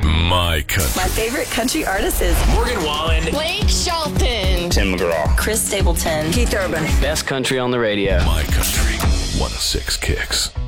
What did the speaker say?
My Country. My favorite country artist is Morgan Wallen, Blake Shelton, Tim McGraw, Chris Stapleton, Keith Urban. Best country on the radio. My Country 106 Kicks.